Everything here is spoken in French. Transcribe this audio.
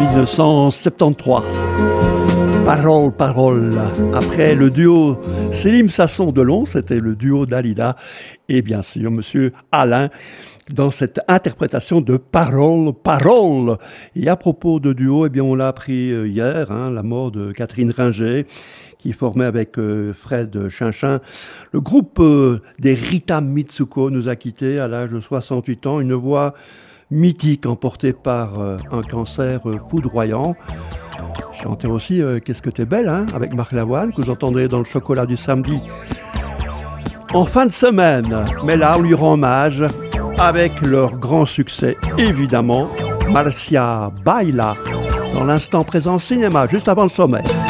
1973. Parole, parole. Après le duo Célim Sasson-Delon, c'était le duo Dalida et bien sûr Monsieur Alain dans cette interprétation de Parole, parole. Et à propos de duo, eh bien on l'a appris hier, la mort de Catherine Ringer, qui formait avec Fred Chinchin. Le groupe des Rita Mitsuko nous a quittés à l'âge de 68 ans. Une voix mythique emportée par un cancer foudroyant. Chantait aussi Qu'est-ce que t'es belle, avec Marc Lavoine, que vous entendrez dans le chocolat du samedi en fin de semaine. Mais là, on lui rend hommage avec leur grand succès, évidemment, Marcia Baila, dans l'instant présent cinéma, juste avant le sommaire.